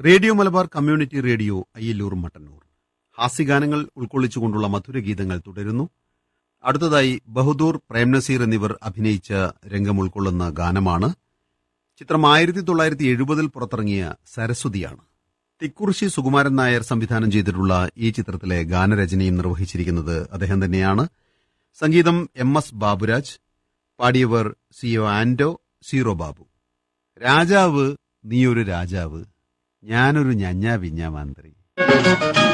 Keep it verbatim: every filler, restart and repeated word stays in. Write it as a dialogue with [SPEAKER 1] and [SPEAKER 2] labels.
[SPEAKER 1] Radio Malabar community radio Ayyallur Mattannur. ഹാസ്യഗാനങ്ങൾ ഉൾക്കൊള്ളിച്ചുകൊണ്ടുള്ള മധുരഗീതങ്ങൾ തുടരുന്നു. അടുത്തതായി ബഹദൂർ, പ്രേംനസീർ എന്നിവർ അഭിനയിച്ച രംഗം ഉൾക്കൊള്ളുന്ന ഗാനമാണ്. ചിത്രം ആയിരത്തി തൊള്ളായിരത്തി എഴുപതിൽ പുറത്തിറങ്ങിയ സരസ്വതിയാണ്. തിക്കുറിശി സുകുമാരൻ നായർ സംവിധാനം ചെയ്തിട്ടുള്ള ഈ ചിത്രത്തിലെ ഗാനരചനയും നിർവഹിച്ചിരിക്കുന്നത് അദ്ദേഹം തന്നെയാണ്. സംഗീതം M S Baburaj. പാടിയവർ C O Anto, zero Babu. രാജാവ് നീയൊരു രാജാവ്, ഞാനൊരു ഞഞ്ഞാ വിഞ്ഞാ മാന്ത്രി.